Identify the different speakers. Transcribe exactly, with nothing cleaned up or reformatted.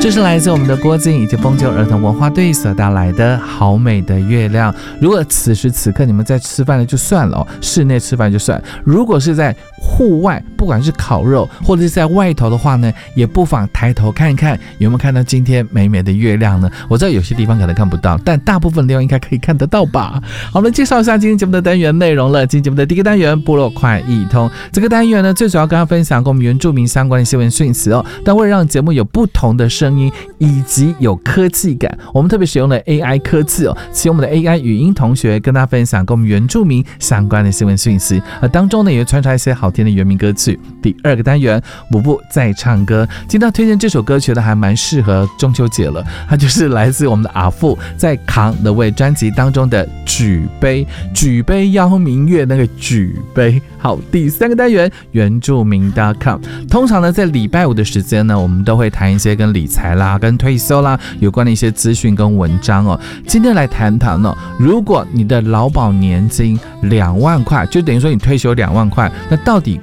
Speaker 1: 这是来自我们的郭靖以及丰久儿童文化队所带来的好美的月亮。如果此时此刻你们在吃饭了就算了、哦、室内吃饭就算，如果是在户外，不管是烤肉或者是在外头的话呢，也不妨抬头看看有没有看到今天美美的月亮呢。我知道有些地方可能看不到，但大部分地方应该可以看得到吧。好，我们介绍一下今天节目的单元内容了。今天节目的第一个单元部落快易通，这个单元呢最主要跟大家分享跟我们原住民相关的新闻讯息哦。但为了让节目有不同的声音以及有科技感，我们特别使用了 A I 科技哦，请我们的 A I 语音同学跟大家分享跟我们原住民相关的新闻讯息，而当中呢也会穿插一些好听的原民歌曲。第二个单元舞步在唱歌，今天要推荐这首歌曲呢还蛮适合中秋节了，它就是来自我们的阿富在扛的位专辑当中的举杯，举杯邀明月那个举杯。好，第三个单元原住民 .com， 通常呢在礼拜五的时间呢，我们都会谈一些跟理财啦跟退休啦有关的一些资讯跟文章哦。今天来谈谈哦，如果你的劳保年金两万块，就等于说你退休两万块，那到底